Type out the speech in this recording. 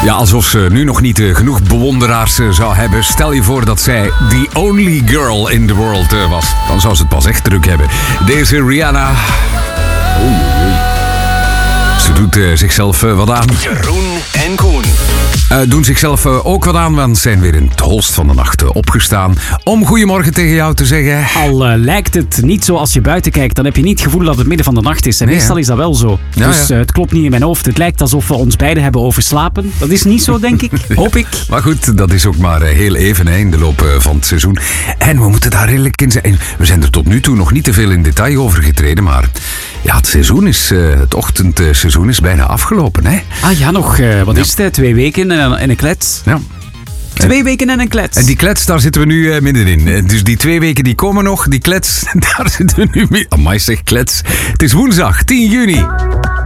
Ja, alsof ze nu nog niet genoeg bewonderaars zou hebben. Stel je voor dat zij the only girl in the world was. Dan zou ze het pas echt druk hebben. Deze Rihanna... Oei. Ze doet zichzelf wat aan. Jeroen en Koen. Doen zichzelf ook wat aan, want zijn weer in het holst van de nacht opgestaan. Om goedemorgen tegen jou te zeggen. Al lijkt het niet zo als je buiten kijkt, dan heb je niet het gevoel dat het midden van de nacht is. En Nee, meestal is dat wel zo. Ja, Dus ja. het klopt niet in mijn hoofd. Het lijkt alsof we ons beiden hebben overslapen. Dat is niet zo, denk ik. Hoop ik. Maar goed, dat is ook maar heel even in de loop van het seizoen. En we moeten daar redelijk in zijn. We zijn er tot nu toe nog niet te veel in detail over getreden, maar ja, het ochtendseizoen is bijna afgelopen, hè? Ah ja, nog, wat is het? 2 weken en een klets. Ja. 2 weken en een klets. En die klets, daar zitten we nu middenin. Dus die 2 weken die komen nog, die klets, daar zitten we nu mee. Amai zeg, klets. Het is woensdag, 10 juni.